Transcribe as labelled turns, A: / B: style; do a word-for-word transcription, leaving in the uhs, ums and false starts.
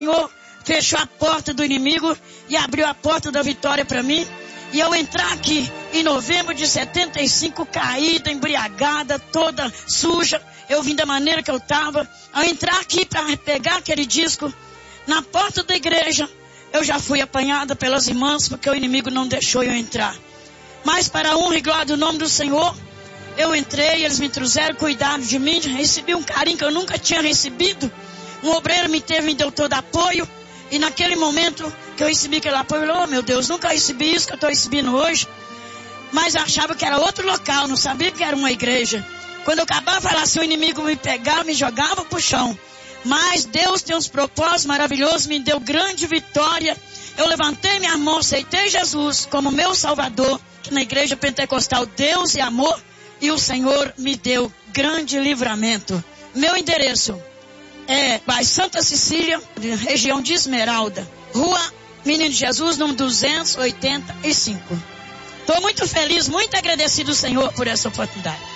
A: Senhor fechou a porta do inimigo e abriu a porta da vitória para mim. E eu entrar aqui em novembro de setenta e cinco, caída, embriagada, toda suja, eu vim da maneira que eu estava. Ao entrar aqui para pegar aquele disco, na porta da igreja, eu já fui apanhada pelas irmãs, porque o inimigo não deixou eu entrar. Mas para a honra e glória do nome do Senhor, eu entrei, eles me trouxeram, cuidaram de mim, recebi um carinho que eu nunca tinha recebido. Um obreiro me teve, me deu todo apoio. E naquele momento que eu recebi aquele apoio, eu falei, oh meu Deus, nunca recebi isso que eu estou recebendo hoje. Mas eu achava que era outro local, não sabia que era uma igreja. Quando eu acabava de falar assim, o inimigo me pegava, me jogava pro chão. Mas Deus tem uns propósitos maravilhosos, me deu grande vitória. Eu levantei minha mão, aceitei Jesus como meu Salvador, que na igreja pentecostal Deus é amor, e o Senhor me deu grande livramento. Meu endereço é Bairro Santa Cecília, região de Esmeralda, Rua Menino Jesus, número duzentos e oitenta e cinco. Estou muito feliz, muito agradecido ao Senhor por essa oportunidade.